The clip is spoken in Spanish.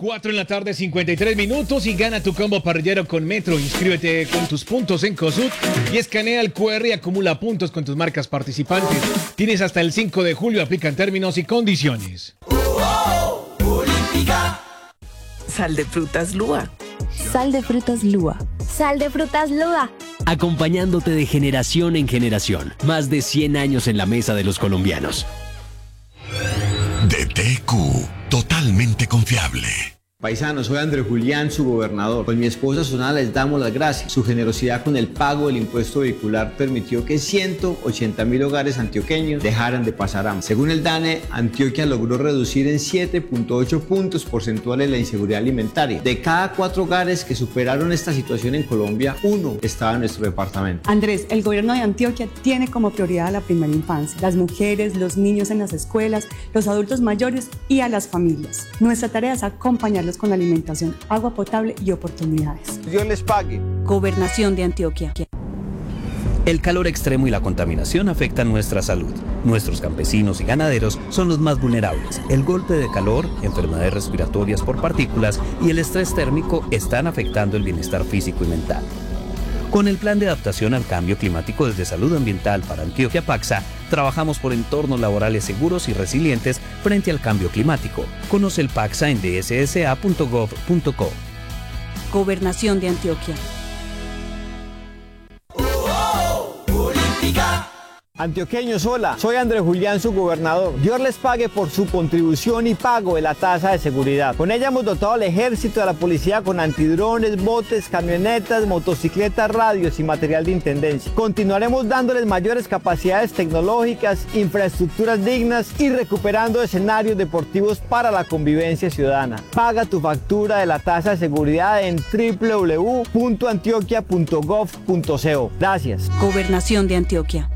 4 de la tarde, 53 minutos y gana tu combo parrillero con Metro. Inscríbete con tus puntos en COSUD y escanea el QR y acumula puntos con tus marcas participantes. Tienes hasta el 5 de julio, aplican términos y condiciones. Sal de frutas Lua. Sal de frutas Lua. Sal de frutas Lua. Acompañándote de generación en generación. Más de 100 años en la mesa de los colombianos. DTQ, totalmente confiable. Paisanos, soy Andrés Julián, su gobernador. Con mi esposa Sonala les damos las gracias. Su generosidad con el pago del impuesto vehicular permitió que 180.000 hogares antioqueños dejaran de pasar hambre. Según el DANE, Antioquia logró reducir en 7.8 puntos porcentuales la inseguridad alimentaria. De cada 4 hogares que superaron esta situación en Colombia, 1 estaba en nuestro departamento. Andrés, el gobierno de Antioquia tiene como prioridad a la primera infancia, las mujeres, los niños en las escuelas, los adultos mayores y a las familias. Nuestra tarea es acompañarlos con alimentación, agua potable y oportunidades. Dios les pague. Gobernación de Antioquia. El calor extremo y la contaminación afectan nuestra salud. Nuestros campesinos y ganaderos son los más vulnerables. El golpe de calor, enfermedades respiratorias por partículas y el estrés térmico están afectando el bienestar físico y mental. Con el Plan de Adaptación al Cambio Climático desde Salud Ambiental para Antioquia Paxa, trabajamos por entornos laborales seguros y resilientes frente al cambio climático. Conoce el Paxa en dssa.gov.co. Gobernación de Antioquia. Antioqueños, hola, soy Andrés Julián, su gobernador. Dios les pague por su contribución y pago de la tasa de seguridad. Con ella hemos dotado al ejército de la policía con antidrones, botes, camionetas, motocicletas, radios y material de intendencia. Continuaremos dándoles mayores capacidades tecnológicas, infraestructuras dignas y recuperando escenarios deportivos para la convivencia ciudadana. Paga tu factura de la tasa de seguridad en www.antioquia.gov.co. Gracias. Gobernación de Antioquia.